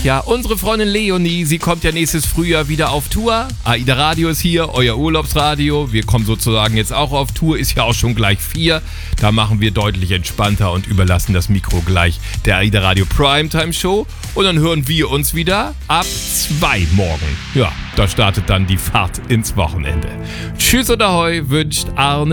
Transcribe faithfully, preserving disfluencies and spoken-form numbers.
ja, unsere Freundin Leonie, sie kommt ja nächstes Frühjahr wieder auf Tour. AIDA Radio ist hier, euer Urlaubsradio. Wir kommen sozusagen jetzt auch auf Tour, ist ja auch schon gleich vier. Da machen wir deutlich entspannter und überlassen das Mikro gleich der AIDA Radio Primetime Show. Und dann hören wir uns wieder ab zwei morgen. Ja, da startet dann die Fahrt ins Wochenende. Tschüss und Ahoi wünscht Arne.